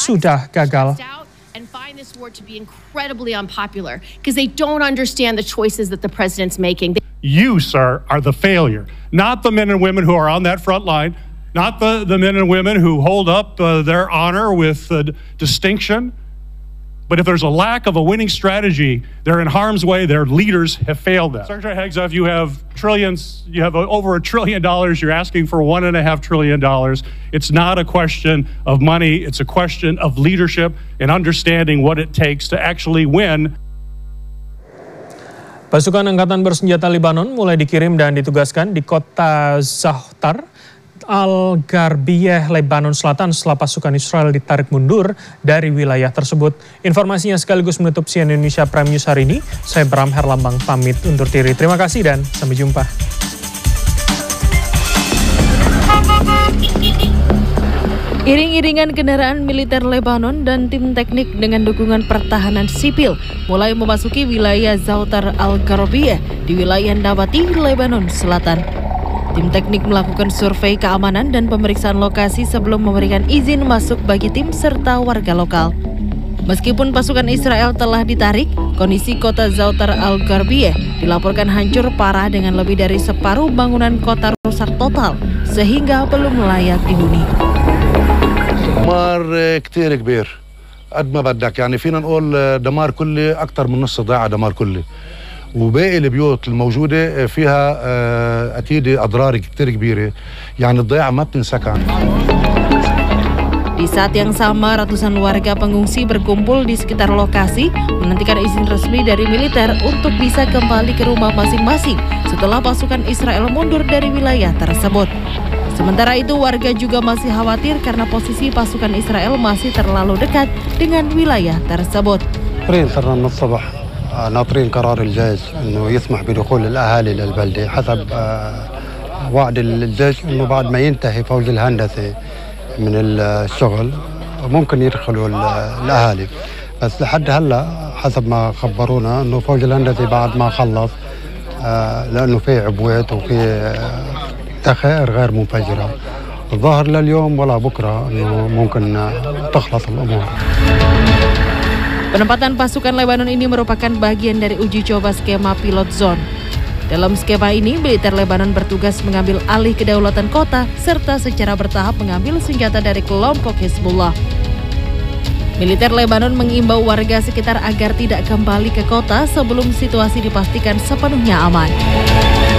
sudah gagal. And find this war to be incredibly unpopular because they don't understand the choices that the president's making. You, sir, are the failure, not the men and women who are on that front line, not the men and women who hold up their honor with distinction. But if there's a lack of a winning strategy, they're in harm's way. Their leaders have failed them. Secretary Hegseth, you have trillions, you have over $1 trillion. You're asking for $1.5 trillion. It's not a question of money. It's a question of leadership and understanding what it takes to actually win. Pasukan Angkatan Bersenjata Lebanon mulai dikirim dan ditugaskan di kota Zahtar Al-Gharbiyeh, Lebanon Selatan setelah pasukan Israel ditarik mundur dari wilayah tersebut. Informasinya sekaligus menutup CNN Indonesia Prime News hari ini. Saya Bram Herlambang pamit undur diri. Terima kasih dan sampai jumpa. Iring-iringan kendaraan militer Lebanon dan tim teknik dengan dukungan pertahanan sipil mulai memasuki wilayah Zahtar Al-Gharbiyeh di wilayah Nabati, Lebanon Selatan. Tim teknik melakukan survei keamanan dan pemeriksaan lokasi sebelum memberikan izin masuk bagi tim serta warga lokal. Meskipun pasukan Israel telah ditarik, kondisi kota Zahtar Al-Gharbiyeh dilaporkan hancur parah dengan lebih dari separuh bangunan kota rusak total, sehingga belum layak dihuni. دمار كتير كبير قد ما بدك يعني فينا نقول دمار كلي أكثر من نص ضاع دمار كلي وباقي البيوت الموجودة فيها أكيد أضرار كتير كبيرة يعني الضياع ما بتنسكن. Di saat yang sama, ratusan warga pengungsi berkumpul di sekitar lokasi menantikan izin resmi dari militer untuk bisa kembali ke rumah masing-masing setelah pasukan Israel mundur dari wilayah tersebut. Sementara itu, warga juga masih khawatir karena posisi pasukan Israel masih terlalu dekat dengan wilayah tersebut. ناطرين قرار الجيش انه يسمح بدخول الاهالي للبلده حسب وعد الجيش انه بعد ما ينتهي فوز الهندسه من الشغل ممكن يدخلوا الاهالي بس لحد هلا حسب ما خبرونا انه فوز الهندسه بعد ما خلص لانه في عبوات وفي ذخائر غير منفجره الظاهر لليوم ولا بكره انه ممكن تخلص الامور. Penempatan pasukan Lebanon ini merupakan bagian dari uji coba skema pilot zone. Dalam skema ini, militer Lebanon bertugas mengambil alih kedaulatan kota serta secara bertahap mengambil senjata dari kelompok Hezbollah. Militer Lebanon mengimbau warga sekitar agar tidak kembali ke kota sebelum situasi dipastikan sepenuhnya aman.